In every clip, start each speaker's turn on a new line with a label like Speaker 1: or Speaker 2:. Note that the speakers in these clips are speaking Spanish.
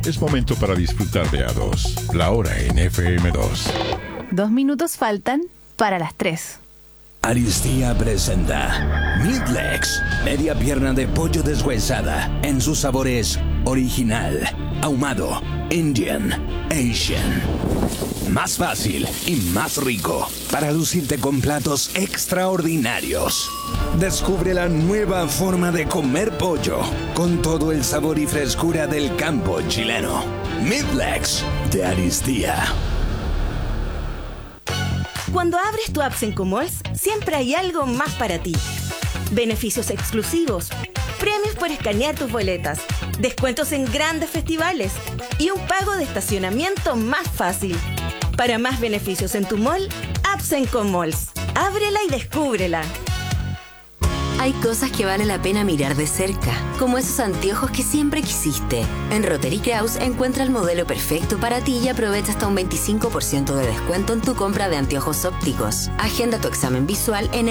Speaker 1: Es momento para disfrutar de A2. La hora en FM2.
Speaker 2: 2 minutos faltan para las 3.
Speaker 3: Aristía presenta Meatlegs, media pierna de pollo deshuesada en sus sabores original, ahumado, Indian, Asian. Más fácil y más rico para lucirte con platos extraordinarios. Descubre la nueva forma de comer pollo con todo el sabor y frescura del campo chileno. Meatlegs de Aristía.
Speaker 4: Cuando abres tu Absenco Malls, siempre hay algo más para ti. Beneficios exclusivos, premios por escanear tus boletas, descuentos en grandes festivales y un pago de estacionamiento más fácil. Para más beneficios en tu mall, Absenco Malls. Ábrela y descúbrela.
Speaker 5: Hay cosas que vale la pena mirar de cerca, como esos anteojos que siempre quisiste. En Rotary Kraus encuentra el modelo perfecto para ti y aprovecha hasta un 25% de descuento en tu compra de anteojos ópticos. Agenda tu examen visual en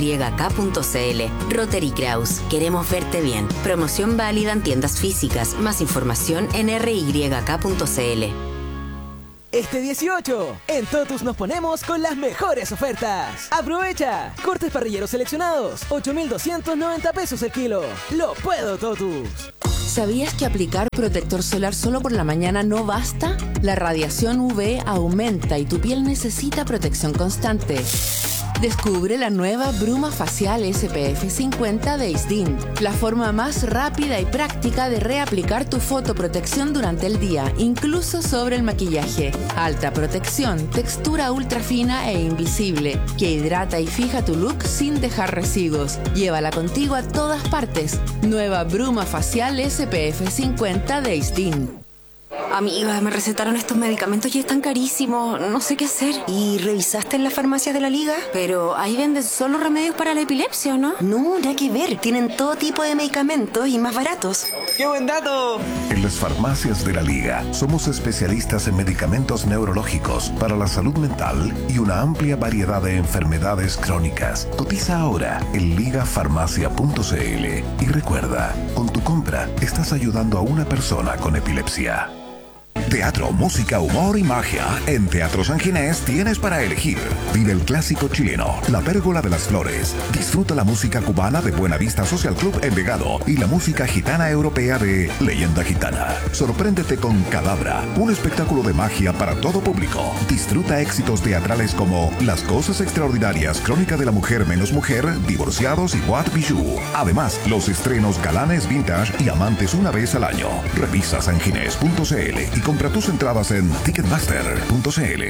Speaker 5: ryk.cl. Rotary Kraus, queremos verte bien. Promoción válida en tiendas físicas. Más información en ryk.cl.
Speaker 6: Este 18, en Totus nos ponemos con las mejores ofertas. ¡Aprovecha! Cortes parrilleros seleccionados, 8,290 pesos el kilo. ¡Lo puedo, Totus!
Speaker 7: ¿Sabías que aplicar protector solar solo por la mañana no basta? La radiación UV aumenta y tu piel necesita protección constante. Descubre la nueva bruma facial SPF 50 de Isdin, la forma más rápida y práctica de reaplicar tu fotoprotección durante el día, incluso sobre el maquillaje. Alta protección, textura ultra fina e invisible, que hidrata y fija tu look sin dejar residuos. Llévala contigo a todas partes. Nueva bruma facial SPF 50 de Isdin.
Speaker 5: Amiga, me recetaron estos medicamentos y están carísimos. No sé qué hacer.
Speaker 8: ¿Y revisaste en las farmacias de la Liga?
Speaker 5: Pero ahí venden solo remedios para la epilepsia, ¿o no?
Speaker 8: No, nada que ver. Tienen todo tipo de medicamentos y más baratos.
Speaker 6: ¡Qué buen dato!
Speaker 9: En las farmacias de la Liga somos especialistas en medicamentos neurológicos para la salud mental y una amplia variedad de enfermedades crónicas. Cotiza ahora en ligafarmacia.cl y recuerda, con tu compra estás ayudando a una persona con epilepsia. Teatro, música, humor y magia. En Teatro San Ginés tienes para elegir. Vive el clásico chileno, La Pérgola de las Flores. Disfruta la música cubana de Buenavista Social Club Envigado y la música gitana europea de Leyenda Gitana. Sorpréndete con Cadabra, un espectáculo de magia para todo público. Disfruta éxitos teatrales como Las Cosas Extraordinarias, Crónica de la Mujer menos Mujer, Divorciados y What Bijou. Además, los estrenos Galanes Vintage y Amantes una vez al año. Revisa sanginés.cl y compra tus entradas en ticketmaster.cl.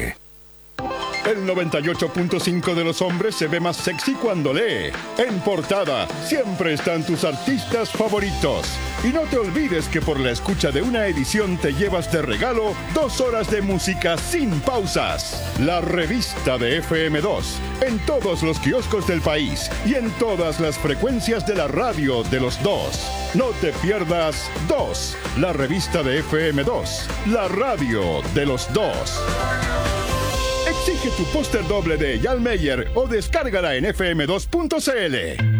Speaker 1: El 98.5 de los hombres se ve más sexy cuando lee. En portada siempre están tus artistas favoritos. Y no te olvides que por la escucha de una edición te llevas de regalo 2 horas de música sin pausas. La revista de FM2. En todos los kioscos del país y en todas las frecuencias de la radio de los dos. No te pierdas 2. La revista de FM2. La radio de los dos. Exige tu póster doble de Jan Meyer o descárgala en fm2.cl.